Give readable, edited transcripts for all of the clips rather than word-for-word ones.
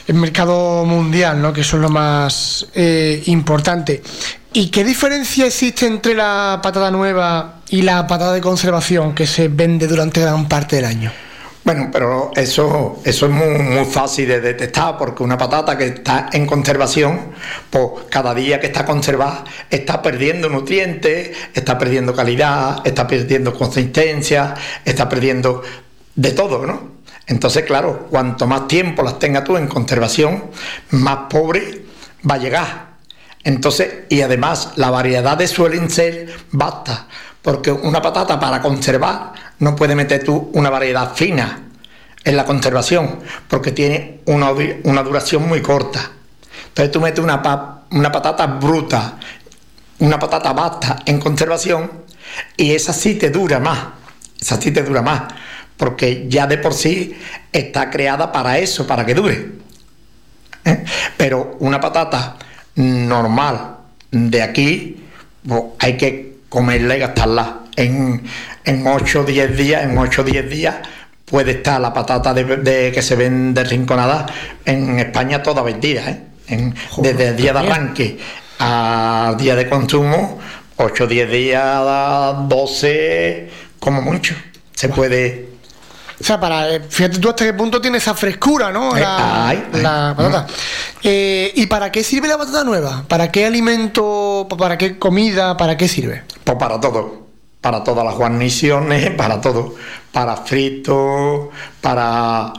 el mercado mundial, ¿no? Que eso es lo más importante. ¿Y qué diferencia existe entre la patata nueva y la patata de conservación que se vende durante gran parte del año? Bueno, pero eso es muy fácil de detectar, porque una patata que está en conservación, pues cada día que está conservada está perdiendo nutrientes, está perdiendo calidad, está perdiendo consistencia, está perdiendo de todo, ¿no? Entonces, claro, cuanto más tiempo las tengas tú en conservación, más pobre va a llegar. Entonces, y además las variedades suelen ser vastas, porque una patata para conservar no puede meter tú una variedad fina en la conservación, porque tiene una duración muy corta. Entonces tú metes una patata bruta, una patata vasta en conservación, y esa sí te dura más, porque ya de por sí está creada para eso, para que dure. Pero una patata normal de aquí, pues hay que comerla y gastarla en 8 o 10 días. En 8 o 10 días puede estar la patata de que se vende rinconada en España toda vendida, desde el día de arranque al día de consumo, 8 o 10 días, 12 como mucho se puede. O sea, fíjate tú hasta qué punto tiene esa frescura, ¿no? La patata. ¿Y para qué sirve la patata nueva? ¿Para qué alimento, para qué comida, para qué sirve? Pues para todo, para todas las guarniciones, para todo, para fritos, para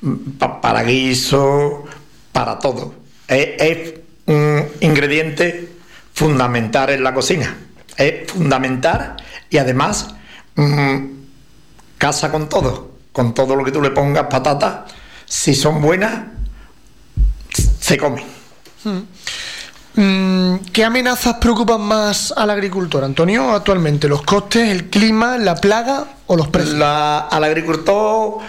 guiso, para todo. Es un ingrediente fundamental en la cocina, es fundamental, y además casa con todo lo que tú le pongas. Patatas, si son buenas, se comen. ¿Qué amenazas preocupan más al agricultor, Antonio, actualmente? ¿Los costes, el clima, la plaga o los precios? Al agricultor,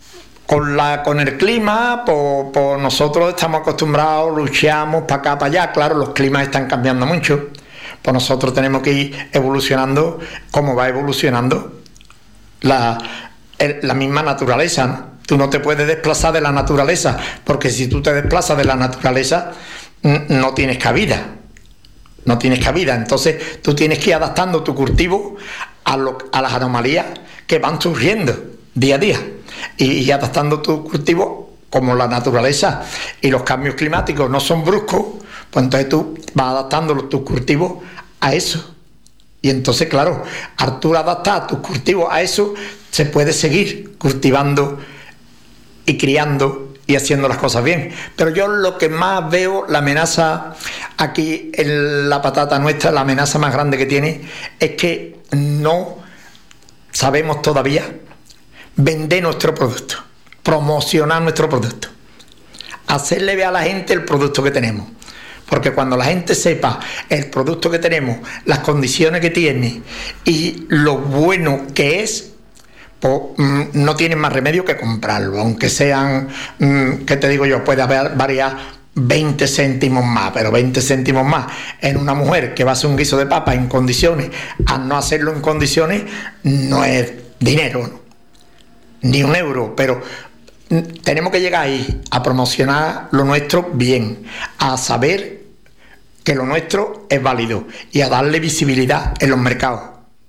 con el clima, pues nosotros estamos acostumbrados, luchamos para acá, para allá. Claro, los climas están cambiando mucho, pues nosotros tenemos que ir evolucionando como va evolucionando la misma naturaleza, ¿no? Tú no te puedes desplazar de la naturaleza, porque si tú te desplazas de la naturaleza no tienes cabida. Entonces tú tienes que ir adaptando tu cultivo a las anomalías que van surgiendo día a día, y adaptando tu cultivo como la naturaleza y los cambios climáticos no son bruscos, pues entonces tú vas adaptando tus cultivos a eso. Y entonces, claro, al tú adaptar tus cultivos a eso, se puede seguir cultivando y criando y haciendo las cosas bien. Pero yo lo que más veo, la amenaza aquí en la patata nuestra, la amenaza más grande que tiene, es que no sabemos todavía vender nuestro producto, promocionar nuestro producto, hacerle ver a la gente el producto que tenemos. Porque cuando la gente sepa el producto que tenemos, las condiciones que tiene y lo bueno que es, pues no tienen más remedio que comprarlo, aunque sean, ¿qué te digo yo? Puede variar 20 céntimos más, pero 20 céntimos más en una mujer que va a hacer un guiso de papa en condiciones, al no hacerlo en condiciones, no es dinero, ¿no? Ni un euro, pero tenemos que llegar ahí a promocionar lo nuestro bien, a saber que lo nuestro es válido y a darle visibilidad en los mercados.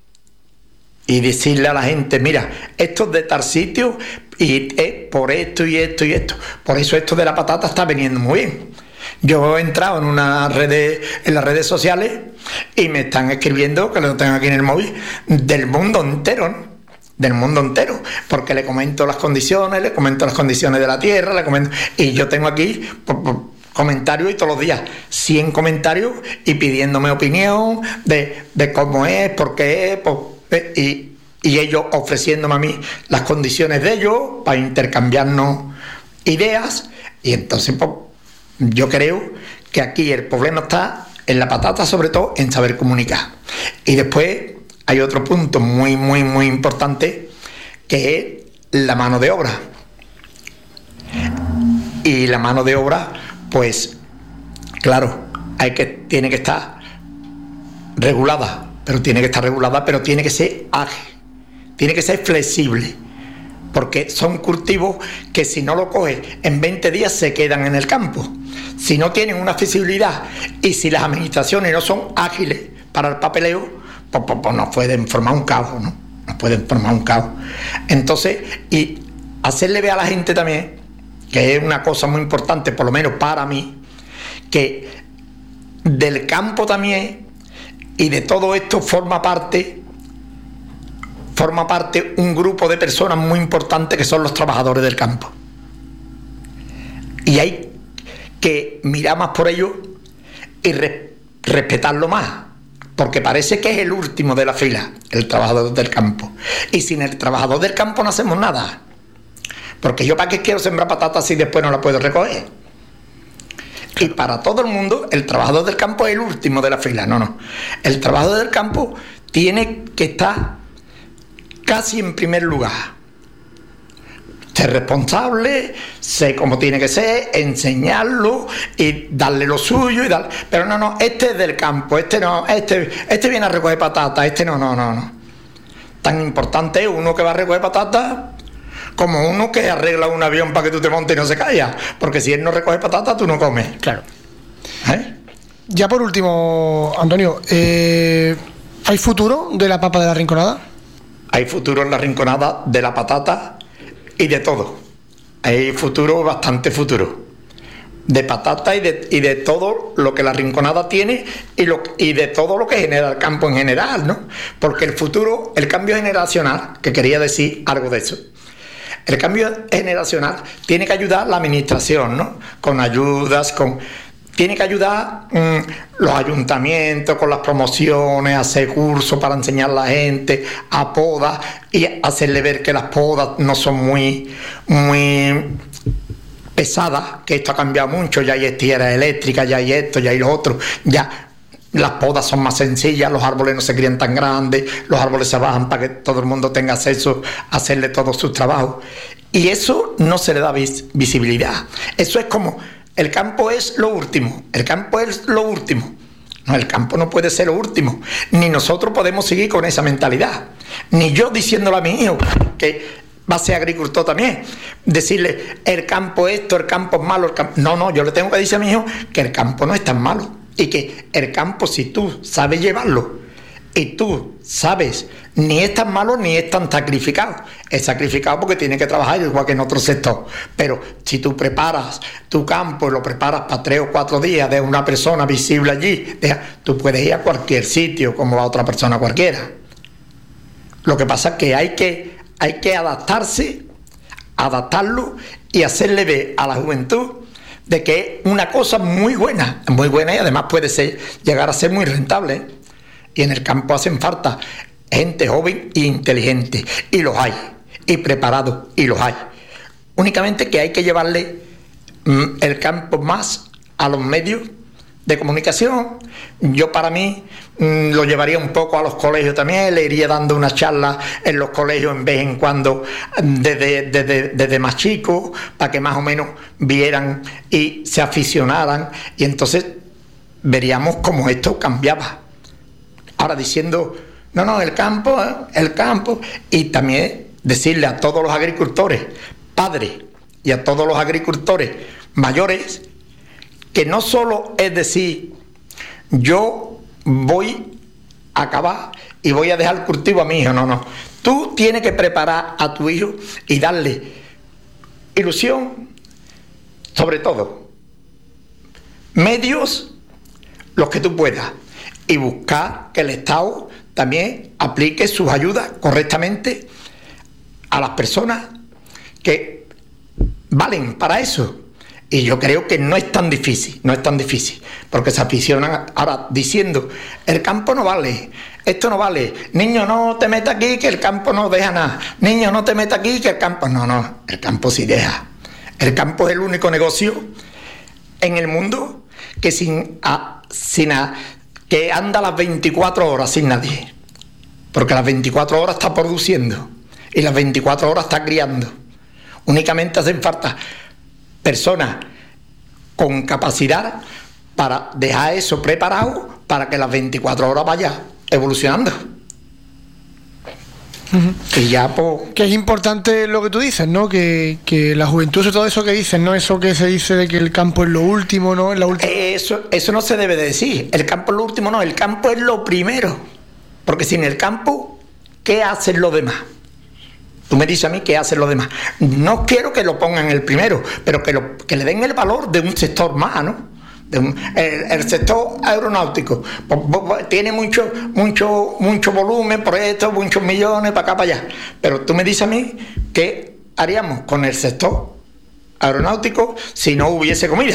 Y decirle a la gente, mira, esto es de tal sitio y es por esto y esto y esto. Por eso esto de la patata está viniendo muy bien. Yo he entrado en las redes sociales y me están escribiendo, que lo tengo aquí en el móvil, del mundo entero, ¿no? Del mundo entero, porque le comento las condiciones de la tierra, y yo tengo aquí comentarios, y todos los días 100 comentarios y pidiéndome opinión de cómo es, por qué es, y ellos ofreciéndome a mí las condiciones de ellos para intercambiarnos ideas. Y entonces pues, yo creo que aquí el problema está en la patata, sobre todo en saber comunicar. Y después hay otro punto muy, muy, muy importante, que es la mano de obra. Y la mano de obra, pues, claro, tiene que estar regulada, pero tiene que ser ágil, tiene que ser flexible, porque son cultivos que si no lo coges en 20 días se quedan en el campo. Si no tienen una visibilidad y si las administraciones no son ágiles para el papeleo, pues nos pueden formar un caos, ¿no? Nos pueden formar un caos. Entonces, y hacerle ver a la gente también, que es una cosa muy importante, por lo menos para mí, que del campo también y de todo esto forma parte un grupo de personas muy importante que son los trabajadores del campo. Y hay que mirar más por ellos y respetarlo más, porque parece que es el último de la fila, el trabajador del campo. Y sin el trabajador del campo no hacemos nada. Porque yo, ¿para qué quiero sembrar patatas si después no la puedo recoger? Y para todo el mundo, el trabajador del campo es el último de la fila. No. El trabajador del campo tiene que estar casi en primer lugar. Ser responsable, sé cómo tiene que ser, enseñarlo y darle lo suyo y darle. Pero no, este es del campo, este no, este viene a recoger patatas, este no. Tan importante es uno que va a recoger patatas como uno que arregla un avión para que tú te montes y no se caiga, porque si él no recoge patatas tú no comes. Claro. Ya por último, Antonio, ¿hay futuro de la papa de la Rinconada? Hay futuro en la Rinconada de la patata y de todo. Hay futuro, bastante futuro, de patata y de todo lo que la Rinconada tiene y de todo lo que genera el campo en general, ¿no? Porque el futuro, el cambio generacional, que quería decir algo de eso, el cambio generacional tiene que ayudar la administración, ¿no? Con ayudas, tiene que ayudar los ayuntamientos con las promociones, hacer cursos para enseñar a la gente, a podas y hacerle ver que las podas no son muy pesadas, que esto ha cambiado mucho, ya hay tierras eléctricas, ya hay esto, ya hay lo otro, ya las podas son más sencillas, los árboles no se crían tan grandes, los árboles se bajan para que todo el mundo tenga acceso a hacerle todos sus trabajos. Y eso no se le da visibilidad. Eso es como, el campo es lo último, el campo es lo último. No, el campo no puede ser lo último. Ni nosotros podemos seguir con esa mentalidad. Ni yo diciéndole a mi hijo que va a ser agricultor también, decirle el campo esto, el campo es malo, no, yo le tengo que decir a mi hijo que el campo no es tan malo y que el campo, si tú sabes llevarlo y tú sabes, ni es tan malo ni es tan sacrificado. Es sacrificado porque tiene que trabajar igual que en otro sector, pero si tú preparas tu campo y lo preparas para 3 o 4 días de una persona visible allí, tú puedes ir a cualquier sitio como va otra persona cualquiera. Lo que pasa es que hay que adaptarlo y hacerle ver a la juventud de que es una cosa muy buena y además puede llegar a ser muy rentable, ¿eh? Y en el campo hacen falta gente joven e inteligente, y los hay, y preparados, y los hay. Únicamente que hay que llevarle el campo más a los medios de comunicación. Yo, para mí, lo llevaría un poco a los colegios también, le iría dando una charla en los colegios en vez en cuando, desde más chicos, para que más o menos vieran y se aficionaran, y entonces veríamos cómo esto cambiaba. Ahora diciendo, no, el campo, y también decirle a todos los agricultores, padres, y a todos los agricultores mayores, que no solo es decir, yo voy a acabar y voy a dejar el cultivo a mi hijo, no. Tú tienes que preparar a tu hijo y darle ilusión, sobre todo, medios, los que tú puedas, y buscar que el Estado también aplique sus ayudas correctamente a las personas que valen para eso. Y yo creo que no es tan difícil, porque se aficionan ahora diciendo, el campo no vale, esto no vale, niño, no te metas aquí que el campo no deja nada, niño, no te metas aquí que el campo... No, el campo sí deja. El campo es el único negocio en el mundo que que anda las 24 horas sin nadie, porque las 24 horas está produciendo y las 24 horas está criando. Únicamente hacen falta personas con capacidad para dejar eso preparado para que las 24 horas vaya evolucionando. Y ya, pues... Que es importante lo que tú dices, ¿no? Que la juventud, sobre todo eso que dices, ¿no? Eso que se dice de que el campo es lo último, ¿no? Es la última... Eso no se debe de decir. El campo es lo último, no. El campo es lo primero. Porque sin el campo, ¿qué hacen los demás? Tú me dices a mí qué hacen los demás. No quiero que lo pongan el primero, pero que le den el valor de un sector más, ¿no? El sector aeronáutico tiene mucho volumen, proyectos, muchos millones para acá, para allá. Pero tú me dices a mí qué haríamos con el sector aeronáutico si no hubiese comida.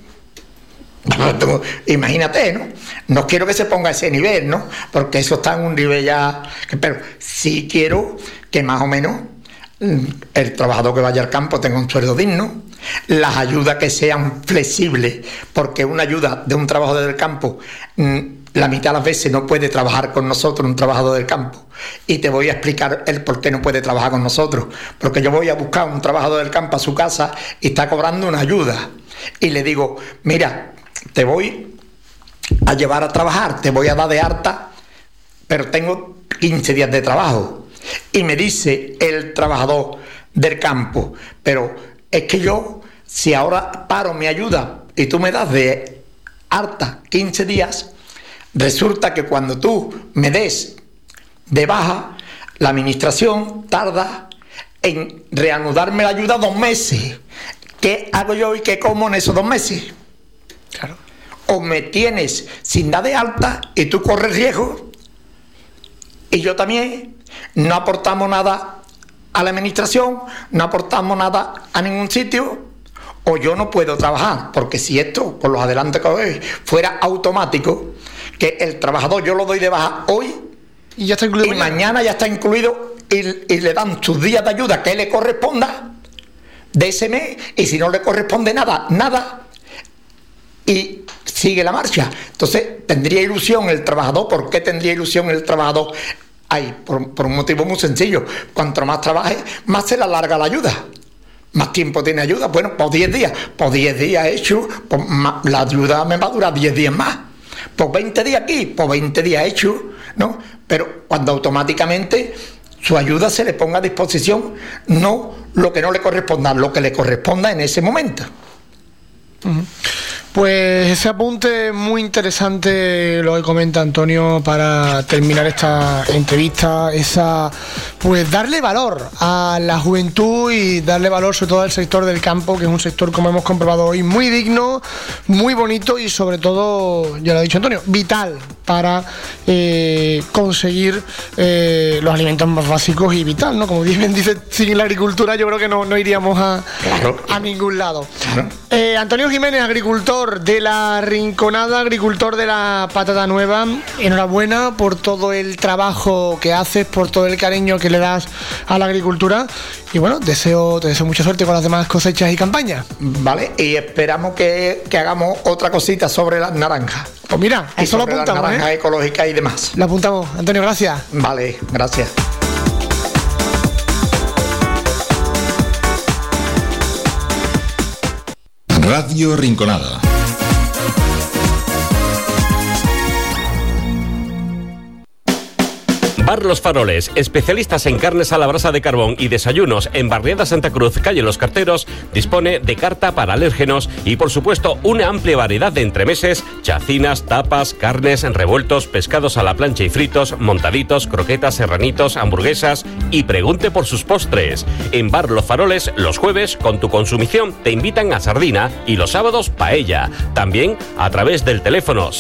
Imagínate, ¿no? No quiero que se ponga a ese nivel, ¿no? Porque eso está en un nivel ya... Pero sí quiero que más o menos el trabajador que vaya al campo tenga un sueldo digno, las ayudas que sean flexibles, porque una ayuda de un trabajador del campo, la mitad de las veces no puede trabajar con nosotros un trabajador del campo. Y te voy a explicar el por qué no puede trabajar con nosotros. Porque yo voy a buscar un trabajador del campo a su casa y está cobrando una ayuda. Y le digo, mira, te voy a llevar a trabajar, te voy a dar de alta, pero tengo 15 días de trabajo. Y me dice el trabajador del campo, pero es que yo, si ahora paro mi ayuda y tú me das de alta 15 días, resulta que cuando tú me des de baja, la administración tarda en reanudarme la ayuda 2 meses. ¿Qué hago yo y qué como en esos 2 meses? Claro. O me tienes sin dar de alta y tú corres riesgo, y yo también. No aportamos nada a la administración, no aportamos nada a ningún sitio, o yo no puedo trabajar, porque si esto, por los adelantos que hoy, fuera automático, que el trabajador yo lo doy de baja hoy y ya está incluido, y mañana ya está incluido, y le dan sus días de ayuda que le corresponda de ese mes, y si no le corresponde nada, y sigue la marcha. Entonces, ¿tendría ilusión el trabajador? ¿Por qué tendría ilusión el trabajador? Por un motivo muy sencillo. Cuanto más trabaje, más se le alarga la ayuda. Más tiempo tiene ayuda. Bueno, por 10 días. Por 10 días hecho, la ayuda me va a durar 10 días más. Por 20 días aquí, por 20 días hecho, ¿no? Pero cuando automáticamente su ayuda se le ponga a disposición, no lo que no le corresponda, lo que le corresponda en ese momento. Pues ese apunte muy interesante lo que comenta Antonio para terminar esta entrevista, pues darle valor a la juventud y darle valor sobre todo al sector del campo, que es un sector, como hemos comprobado hoy, muy digno, muy bonito y sobre todo, ya lo ha dicho Antonio, vital para conseguir los alimentos más básicos y vital, ¿no? Como bien dice, sin la agricultura yo creo que no iríamos a ningún lado. Claro. Antonio Jiménez, agricultor de la Rinconada, agricultor de la Patata Nueva, enhorabuena por todo el trabajo que haces, por todo el cariño que le das a la agricultura y bueno, te deseo mucha suerte con las demás cosechas y campañas. Vale, y esperamos que hagamos otra cosita sobre las naranjas. Pues mira, eso lo apuntamos, las naranjas ecológicas y demás. Lo apuntamos. Antonio, gracias. Vale, gracias. Radio Rinconada. Bar Los Faroles, especialistas en carnes a la brasa de carbón y desayunos en Barriada Santa Cruz, calle Los Carteros, dispone de carta para alérgenos y por supuesto una amplia variedad de entremeses, chacinas, tapas, carnes, revueltos, pescados a la plancha y fritos, montaditos, croquetas, serranitos, hamburguesas y pregunte por sus postres. En Bar Los Faroles, los jueves, con tu consumición, te invitan a sardina y los sábados, paella. También a través del teléfono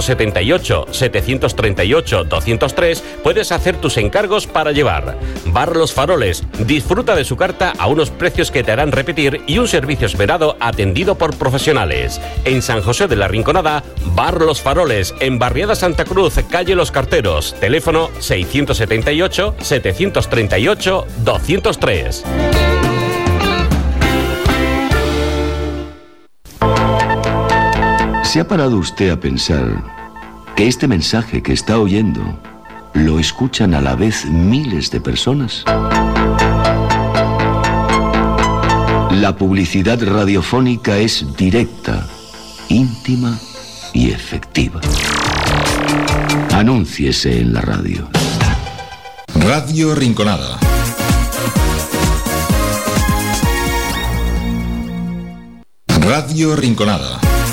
678-738-203 puedes hacer tus encargos para llevar. Bar Los Faroles, disfruta de su carta a unos precios que te harán repetir y un servicio esmerado atendido por profesionales. En San José de la Rinconada, Bar Los Faroles, en Barriada Santa Cruz, calle Los Carteros, teléfono 678-738-203. ¿Se ha parado usted a pensar que este mensaje que está oyendo lo escuchan a la vez miles de personas? La publicidad radiofónica es directa, íntima y efectiva. Anúnciese en la radio. Radio Rinconada. Radio Rinconada.